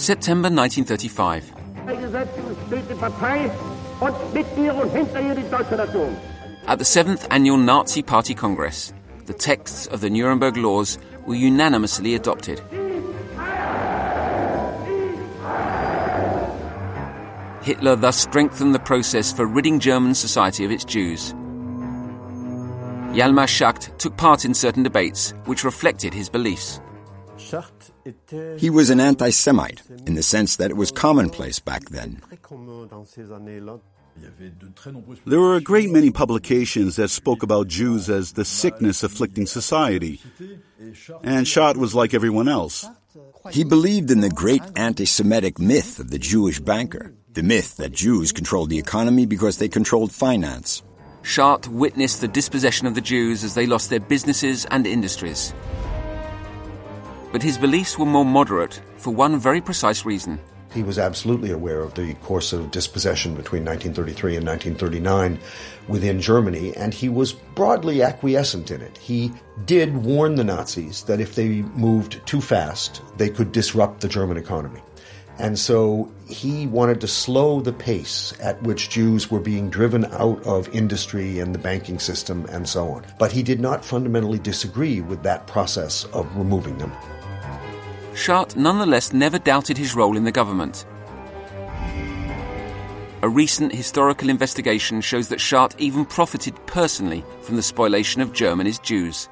September 1935. At the 7th Annual Nazi Party Congress, the texts of the Nuremberg Laws were unanimously adopted. Hitler thus strengthened the process for ridding German society of its Jews. Hjalmar Schacht took part in certain debates which reflected his beliefs. He was an anti-Semite, in the sense that it was commonplace back then. There were a great many publications that spoke about Jews as the sickness afflicting society, and Schacht was like everyone else. He believed in the great anti-Semitic myth of the Jewish banker, the myth that Jews controlled the economy because they controlled finance. Schacht witnessed the dispossession of the Jews as they lost their businesses and industries. But his beliefs were more moderate for one very precise reason. He was absolutely aware of the course of dispossession between 1933 and 1939 within Germany, and he was broadly acquiescent in it. He did warn the Nazis that if they moved too fast, they could disrupt the German economy. And so he wanted to slow the pace at which Jews were being driven out of industry and the banking system and so on. But he did not fundamentally disagree with that process of removing them. Schacht nonetheless never doubted his role in the government. A recent historical investigation shows that Schacht even profited personally from the spoliation of Germany's Jews.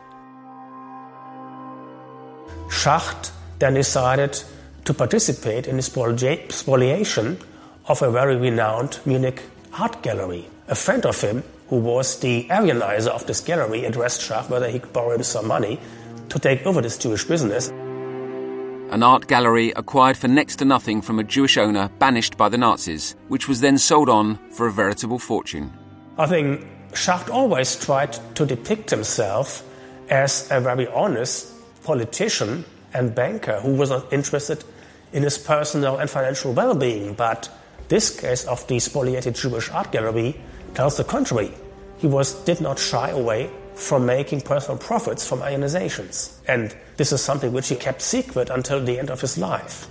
Schacht then decided to participate in the spoliation of a very renowned Munich art gallery. A friend of him, who was the Aryanizer of this gallery, addressed Schacht whether he could borrow him some money to take over this Jewish business. An art gallery acquired for next to nothing from a Jewish owner banished by the Nazis, which was then sold on for a veritable fortune. I think Schacht always tried to depict himself as a very honest politician and banker who was not interested in his personal and financial well-being. But this case of the spoliated Jewish art gallery tells the contrary. He did not shy away from making personal profits from ionizations. And this is something which he kept secret until the end of his life.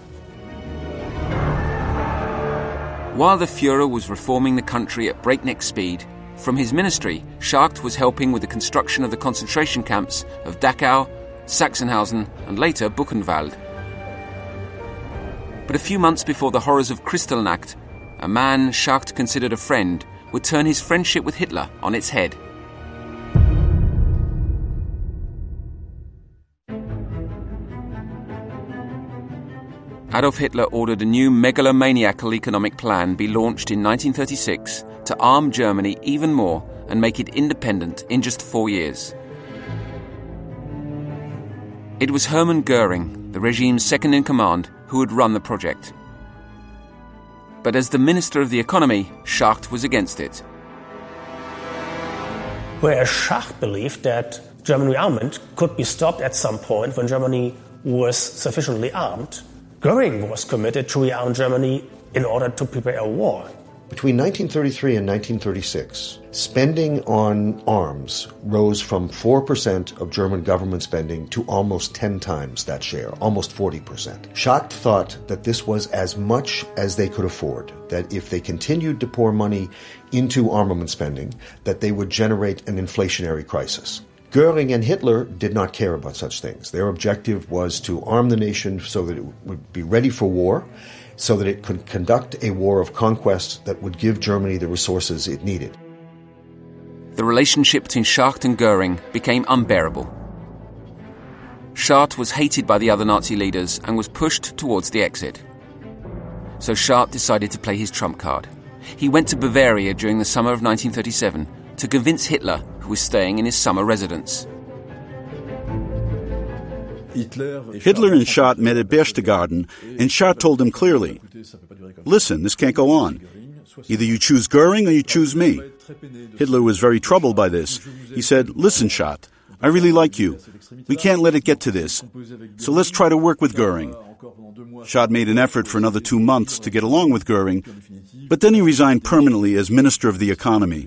While the Führer was reforming the country at breakneck speed, from his ministry, Schacht was helping with the construction of the concentration camps of Dachau, Sachsenhausen, and later Buchenwald. But a few months before the horrors of Kristallnacht, a man Schacht considered a friend would turn his friendship with Hitler on its head. Adolf Hitler ordered a new megalomaniacal economic plan be launched in 1936 to arm Germany even more and make it independent in just 4 years. It was Hermann Göring, the regime's second-in-command, who would run the project. But as the Minister of the Economy, Schacht was against it. Whereas Schacht believed that German rearmament could be stopped at some point when Germany was sufficiently armed, Göring was committed to rearm Germany in order to prepare a war. Between 1933 and 1936, spending on arms rose from 4% of German government spending to almost 10 times that share, almost 40%. Schacht thought that this was as much as they could afford, that if they continued to pour money into armament spending, that they would generate an inflationary crisis. Göring and Hitler did not care about such things. Their objective was to arm the nation so that it would be ready for war, so that it could conduct a war of conquest that would give Germany the resources it needed. The relationship between Schacht and Göring became unbearable. Schacht was hated by the other Nazi leaders and was pushed towards the exit. So Schacht decided to play his trump card. He went to Bavaria during the summer of 1937 to convince Hitler, who was staying in his summer residence. Hitler and Schacht met at Berchtesgaden, and Schacht told him clearly, "Listen, this can't go on. Either you choose Göring or you choose me." Hitler was very troubled by this. He said, "Listen, Schacht, I really like you. We can't let it get to this. So let's try to work with Göring." Schacht made an effort for another 2 months to get along with Göring, but then he resigned permanently as Minister of the Economy.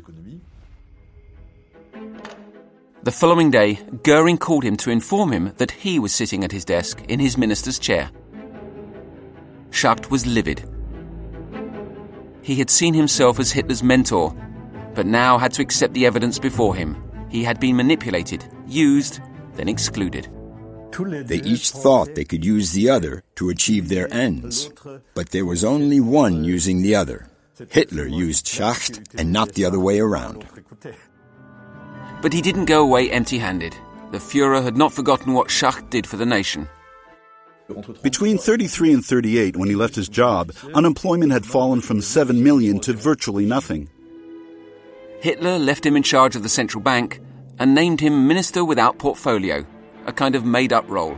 The following day, Göring called him to inform him that he was sitting at his desk in his minister's chair. Schacht was livid. He had seen himself as Hitler's mentor, but now had to accept the evidence before him. He had been manipulated, used, then excluded. They each thought they could use the other to achieve their ends, but there was only one using the other. Hitler used Schacht and not the other way around. But he didn't go away empty-handed. The Führer had not forgotten what Schacht did for the nation. Between 33 and 38, when he left his job, unemployment had fallen from 7 million to virtually nothing. Hitler left him in charge of the central bank and named him Minister without Portfolio, a kind of made-up role.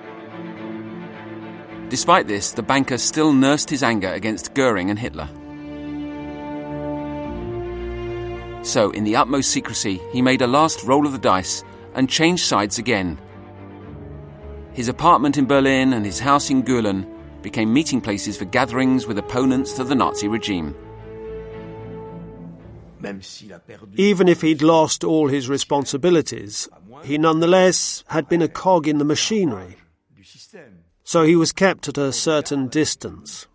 Despite this, the banker still nursed his anger against Goering and Hitler. So, in the utmost secrecy, he made a last roll of the dice and changed sides again. His apartment in Berlin and his house in Gülen became meeting places for gatherings with opponents to the Nazi regime. Even if he'd lost all his responsibilities, he nonetheless had been a cog in the machinery. So he was kept at a certain distance.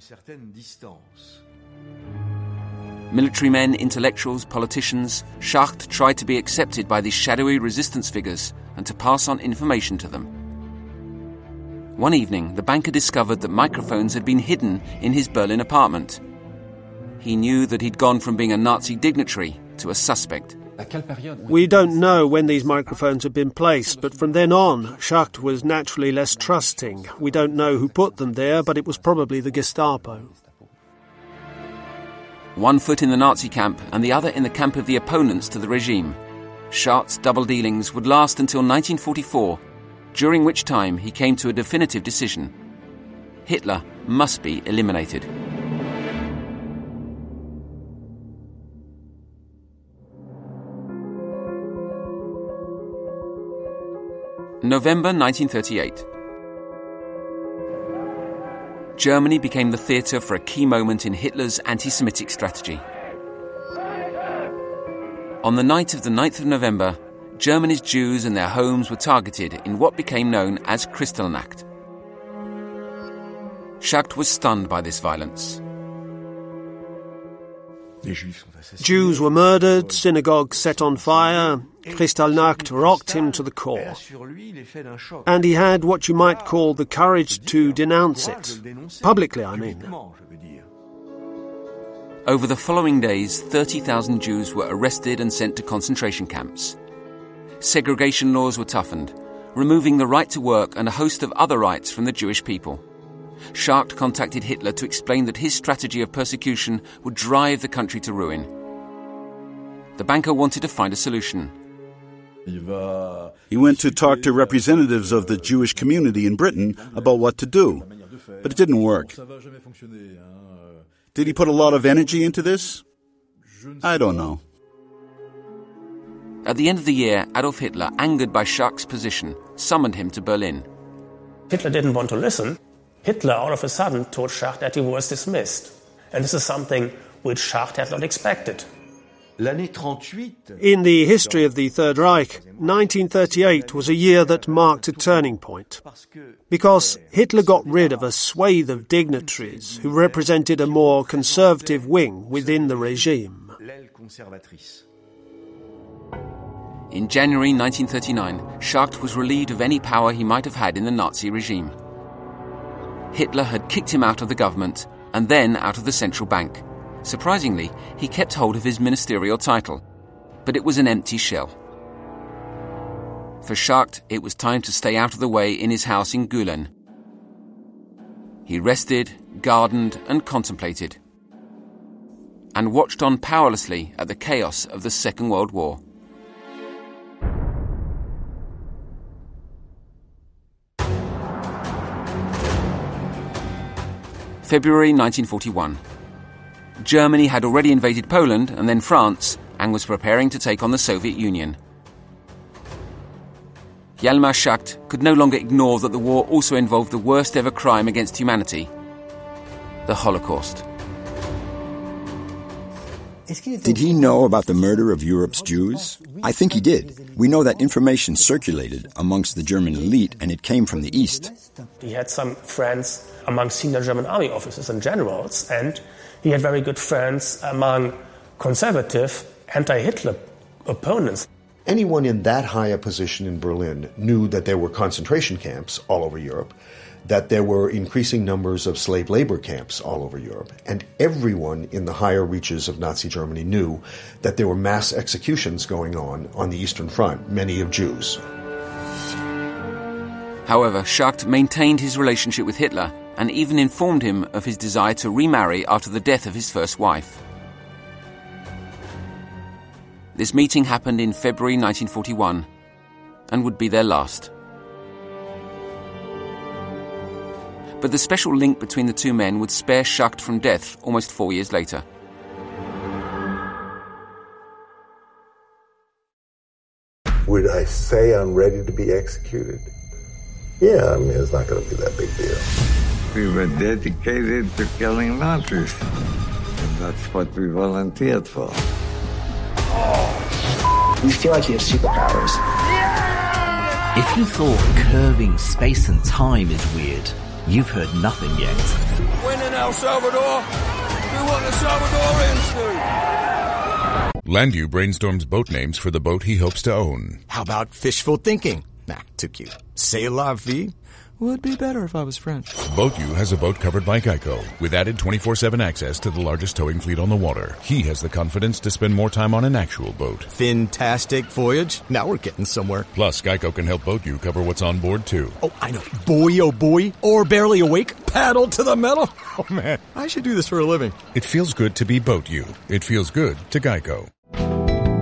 Military men, intellectuals, politicians, Schacht tried to be accepted by these shadowy resistance figures and to pass on information to them. One evening, the banker discovered that microphones had been hidden in his Berlin apartment. He knew that he'd gone from being a Nazi dignitary to a suspect. We don't know when these microphones had been placed, but from then on, Schacht was naturally less trusting. We don't know who put them there, but it was probably the Gestapo. One foot in the Nazi camp and the other in the camp of the opponents to the regime. Schacht's double dealings would last until 1944, during which time he came to a definitive decision. Hitler must be eliminated. November 1938. Germany became the theatre for a key moment in Hitler's anti-Semitic strategy. On the night of the 9th of November, Germany's Jews and their homes were targeted in what became known as Kristallnacht. Schacht was stunned by this violence. Jews were murdered, synagogues set on fire. Kristallnacht rocked him to the core. And he had what you might call the courage to denounce it. Publicly, I mean. Over the following days, 30,000 Jews were arrested and sent to concentration camps. Segregation laws were toughened, removing the right to work and a host of other rights from the Jewish people. Schacht contacted Hitler to explain that his strategy of persecution would drive the country to ruin. The banker wanted to find a solution. He went to talk to representatives of the Jewish community in Britain about what to do, but it didn't work. Did he put a lot of energy into this? I don't know. At the end of the year, Adolf Hitler, angered by Schacht's position, summoned him to Berlin. Hitler didn't want to listen. Hitler all of a sudden told Schacht that he was dismissed. And this is something which Schacht had not expected. In the history of the Third Reich, 1938 was a year that marked a turning point, because Hitler got rid of a swathe of dignitaries who represented a more conservative wing within the regime. In January 1939, Schacht was relieved of any power he might have had in the Nazi regime. Hitler had kicked him out of the government and then out of the central bank. Surprisingly, he kept hold of his ministerial title, but it was an empty shell. For Schacht, it was time to stay out of the way in his house in Gülen. He rested, gardened, and contemplated, and watched on powerlessly at the chaos of the Second World War. February 1941. Germany had already invaded Poland and then France and was preparing to take on the Soviet Union. Hjalmar Schacht could no longer ignore that the war also involved the worst ever crime against humanity, the Holocaust. Did he know about the murder of Europe's Jews? I think he did. We know that information circulated amongst the German elite, and it came from the East. He had some friends among senior German army officers and generals, and he had very good friends among conservative, anti-Hitler opponents. Anyone in that high a position in Berlin knew that there were concentration camps all over Europe, that there were increasing numbers of slave labor camps all over Europe, and everyone in the higher reaches of Nazi Germany knew that there were mass executions going on the Eastern Front, many of Jews. However, Schacht maintained his relationship with Hitler and even informed him of his desire to remarry after the death of his first wife. This meeting happened in February 1941 and would be their last. But the special link between the two men would spare Schacht from death almost 4 years later. Would I say I'm ready to be executed? Yeah, I mean, it's not going to be that big deal. We were dedicated to killing Nazis, and that's what we volunteered for. We feel like you have superpowers. If you thought curving space and time is weird, you've heard nothing yet. When in El Salvador, do what the Salvadorians do. Landu brainstorms boat names for the boat he hopes to own. How about fishful thinking? Nah, too cute. C'est la vie? Would be better if I was French. BoatU has a boat covered by Geico, with added 24/7 access to the largest towing fleet on the water. He has the confidence to spend more time on an actual boat. Fantastic voyage. Now we're getting somewhere. Plus, Geico can help BoatU cover what's on board, too. Oh, I know. Boy, oh boy. Or barely awake. Paddle to the metal. Oh, man. I should do this for a living. It feels good to be BoatU. It feels good to Geico.